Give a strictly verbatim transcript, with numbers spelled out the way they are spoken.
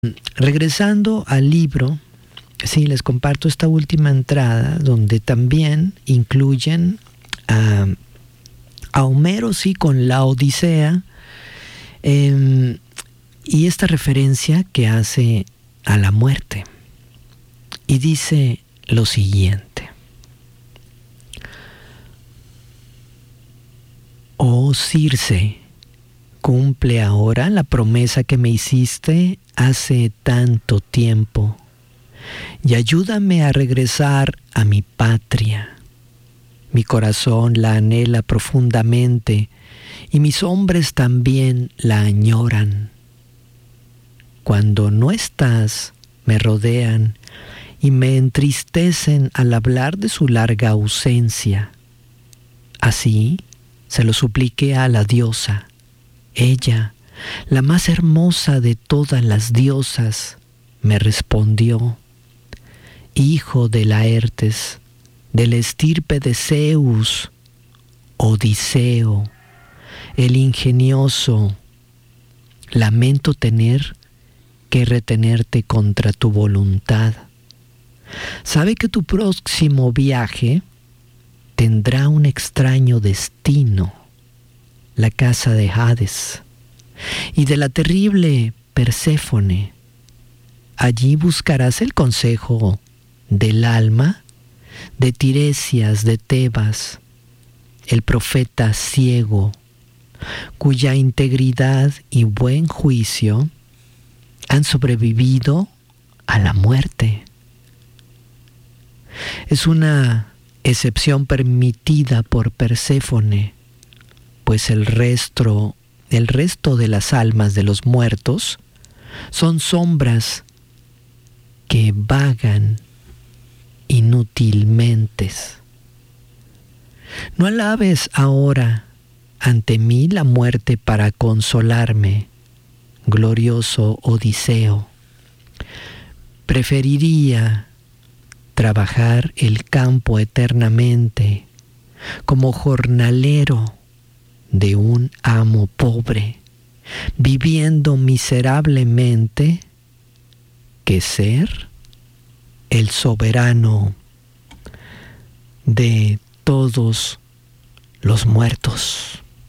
Regresando al libro, sí, les comparto esta última entrada donde también incluyen a, a Homero, sí, con la Odisea, eh, y esta referencia que hace a la muerte. Y dice lo siguiente: Oh Circe, cumple ahora la promesa que me hiciste hace tanto tiempo y ayúdame a regresar a mi patria. Mi corazón la anhela profundamente y mis hombres también la añoran. Cuando no estás, me rodean y me entristecen al hablar de su larga ausencia. Así se lo supliqué a la diosa. Ella, la más hermosa de todas las diosas, me respondió: Hijo de Laertes, de la estirpe de Zeus, Odiseo, el ingenioso, lamento tener que retenerte contra tu voluntad. Sabe que tu próximo viaje tendrá un extraño destino, la casa de Hades, y de la terrible Perséfone. Allí buscarás el consejo del alma de Tiresias de Tebas, el profeta ciego, cuya integridad y buen juicio han sobrevivido a la muerte. Es una excepción permitida por Perséfone, pues el resto, el resto de las almas de los muertos son sombras que vagan inútilmente. No alabes ahora ante mí la muerte para consolarme, glorioso Odiseo. Preferiría trabajar el campo eternamente como jornalero de un amo pobre, viviendo miserablemente, que ser el soberano de todos los muertos.